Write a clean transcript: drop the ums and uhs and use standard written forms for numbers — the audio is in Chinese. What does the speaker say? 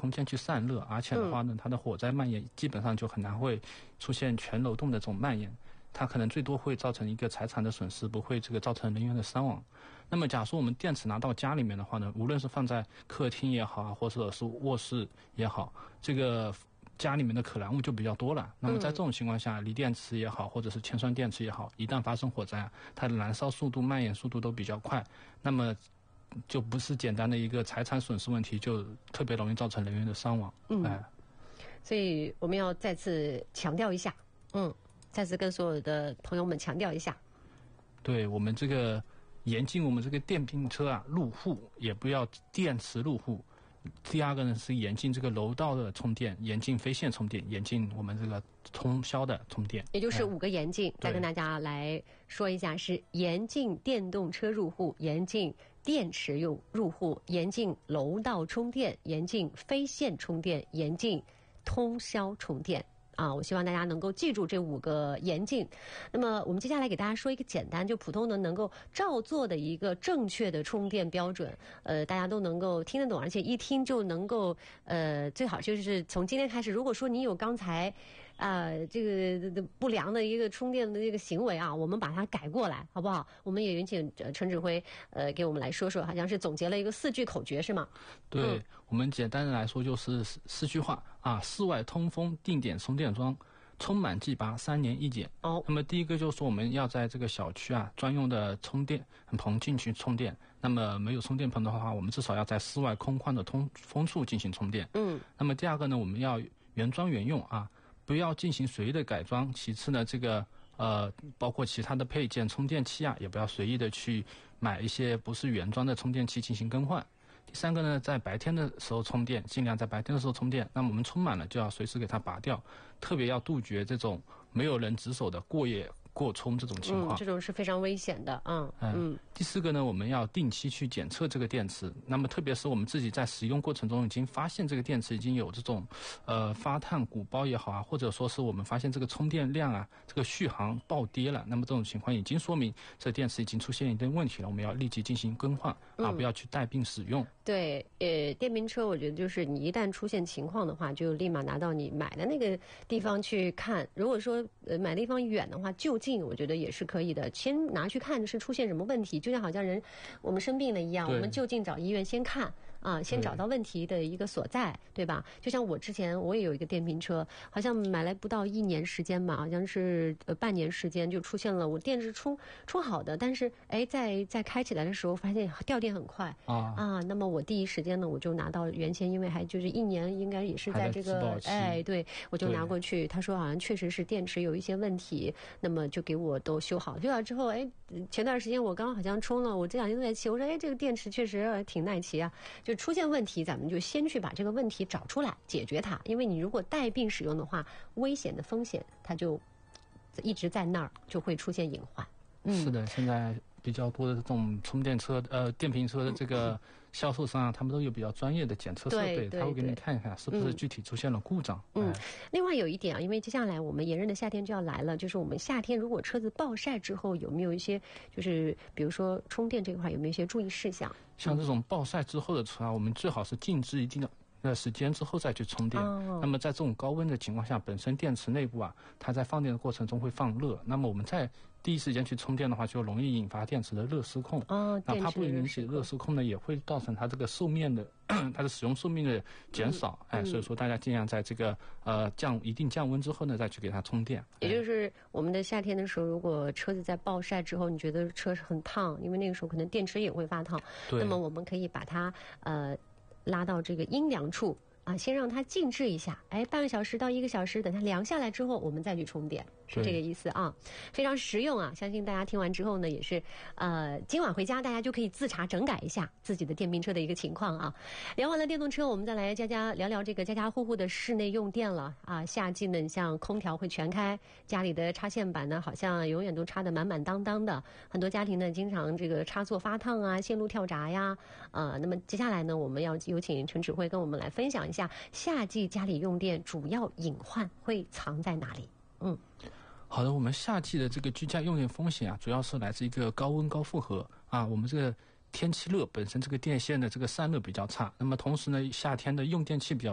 空间去散热，而且的话呢，它的火灾蔓延基本上就很难会出现全楼栋的这种蔓延，它可能最多会造成一个财产的损失，不会这个造成人员的伤亡。那么假如说我们电池拿到家里面的话呢，无论是放在客厅也好，或者是卧室也好，这个家里面的可燃物就比较多了。那么在这种情况下，锂电池也好，或者是铅酸电池也好，一旦发生火灾，它的燃烧速度、蔓延速度都比较快，那么就不是简单的一个财产损失问题，就特别容易造成人员的伤亡。 所以我们要再次强调一下，再次跟所有的朋友们强调一下，对我们这个严禁我们这个电瓶车啊入户，也不要电池入户。第二个呢是严禁这个楼道的充电，严禁非线充电，严禁我们这个通宵的充电， 也就是5个严禁。再跟大家来说一下，是严禁电动车入户，严禁电池入户，严禁楼道充电，严禁非线充电，严禁通宵充电。我希望大家能够记住这5个严禁。那么我们接下来给大家说一个简单就普通的能够照做的一个正确的充电标准，大家都能够听得懂，而且一听就能够最好就是从今天开始，如果说你有刚才这个不良的一个充电的这个行为啊，我们把它改过来好不好？我们也有请陈指挥给我们来说说，好像是总结了一个4句口诀是吗？ 对，我们简单的来说就是4句话啊：室外通风定点充电桩，充满即拔，3年一检。那么第一个就是说我们要在这个小区啊专用的充电棚进去充电，那么没有充电棚的话，我们至少要在室外空旷的通风处进行充电。那么第二个呢，我们要原装原用啊，不要进行随意的改装。其次呢，这个包括其他的配件、充电器啊，也不要随意的去买一些不是原装的充电器进行更换。第三个呢，在白天的时候充电，尽量在白天的时候充电。那么我们充满了就要随时给它拔掉，特别要杜绝这种没有人值守的过夜过充这种情况。 这种是非常危险的。 第4个呢，我们要定期去检测这个电池。那么特别是我们自己在使用过程中已经发现这个电池已经有这种发烫鼓包也好啊，或者说是我们发现这个充电量啊这个续航暴跌了，那么这种情况已经说明这电池已经出现一定问题了，我们要立即进行更换不要去带病使用。 对，电瓶车我觉得就是你一旦出现情况的话，就立马拿到你买的那个地方去看。如果说买的地方远的话，就近我觉得也是可以的，先拿去看是出现什么问题，就像好像我们生病了一样，我们就近找医院先看先找到问题的一个所在，对吧？就像我之前我也有一个电瓶车，好像买来不到1年时间吧，好像是半年时间就出现了我电池充好的，但是在开起来的时候发现掉电很快那么我第一时间呢我就拿到原先，因为还就是1年应该也是在这个对，我就拿过去，他说好像确实是电池有一些问题，那么就给我都修好了之后前段时间我刚好像充了，我这2天都在骑，我说这个电池确实挺耐骑啊，就出现问题咱们就先去把这个问题找出来解决它，因为你如果带病使用的话，危险的风险它就一直在那儿，就会出现隐患。 是的，现在比较多的这种充电车电瓶车的这个销售商他们都有比较专业的检测设备，他会给你看一看是不是具体出现了故障。 另外有一点因为接下来我们炎热的夏天就要来了，就是我们夏天如果车子暴晒之后，有没有一些就是比如说充电这块有没有一些注意事项？ 像这种暴晒之后的车我们最好是静置一定的时间之后再去充电。那么在这种高温的情况下，本身电池内部它在放电的过程中会放热，那么我们在第一时间去充电的话，就容易引发电池的热失控。那它不引起热失控呢，也会造成它这个寿命的它的使用寿命的减少。所以说大家尽量在这个一定降温之后呢，再去给它充电。 也就是我们的夏天的时候，如果车子在暴晒之后，你觉得车是很烫，因为那个时候可能电池也会发烫，那么我们可以把它拉到这个阴凉处先让它静置一下，半个小时到1个小时，等它凉下来之后，我们再去充电，是这个意思非常实用相信大家听完之后呢，也是今晚回家大家就可以自查整改一下自己的电瓶车的一个情况聊完了电动车，我们再来聊聊这个家家户户的室内用电了夏季呢，像空调会全开，家里的插线板呢好像永远都插得满满当当的，很多家庭呢经常这个插座发烫线路跳闸呀那么接下来呢，我们要有请陈指挥跟我们来分享一下夏季家里用电主要隐患会藏在哪里。 好的，我们夏季的这个居家用电风险主要是来自一个高温高负荷我们这个天气热，本身这个电线的这个散热比较差，那么同时呢，夏天的用电器比较